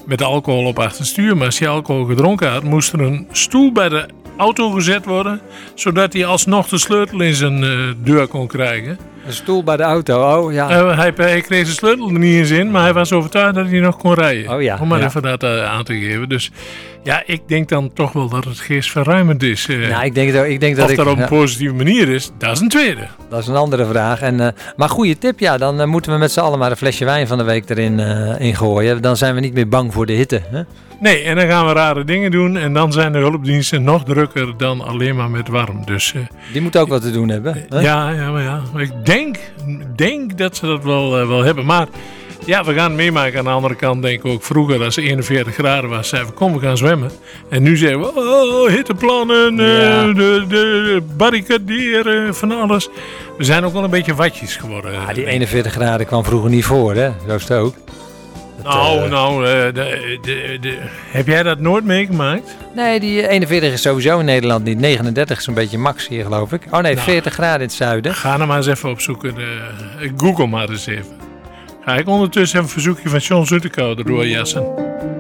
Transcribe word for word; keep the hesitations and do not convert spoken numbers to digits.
met alcohol op achter het stuur. Maar als je alcohol gedronken had, moest er een stoel bij de auto gezet worden, zodat hij alsnog de sleutel in zijn uh, deur kon krijgen. Een stoel bij de auto, oh ja. Uh, hij, hij kreeg zijn sleutel er niet eens in, maar hij was overtuigd dat hij nog kon rijden. Oh ja. Om maar ja. even dat uh, aan te geven. Dus ja, ik denk dan toch wel dat het geestverruimend is. Uh, nou, ik denk dat, ik denk dat of ik, dat op een ja. positieve manier is, dat is een tweede. Dat is een andere vraag. En, uh, maar goede tip, ja. Dan uh, moeten we met z'n allen maar een flesje wijn van de week erin uh, in gooien. Dan zijn we niet meer bang voor de hitte. Hè? Nee, en dan gaan we rare dingen doen. En dan zijn de hulpdiensten nog drukker dan alleen maar met warm. Dus, uh, die moeten ook wat te doen hebben. Hè? Ja, ja, maar ja. Ik denk, denk dat ze dat wel, uh, wel hebben. Maar ja, we gaan het meemaken. Aan de andere kant denk ik ook vroeger, als het eenenveertig graden was, zeiden we, kom, we gaan zwemmen. En nu zeggen we, oh, hitteplannen, uh, Ja. de, de barricaderen, van alles. We zijn ook wel een beetje watjes geworden. Ja, die eenenveertig graden kwam vroeger niet voor, hè? Zo is het ook. Dat, Nou, uh, nou, uh, de, de, de, heb jij dat nooit meegemaakt? Nee, die eenenveertig is sowieso in Nederland niet. negenendertig is een beetje max hier, geloof ik. Oh nee, Nou, veertig graden in het zuiden. Ga er maar eens even opzoeken. Uh, Google maar eens even. Ga ik ondertussen even een verzoekje van John Zoetekoude doorjassen.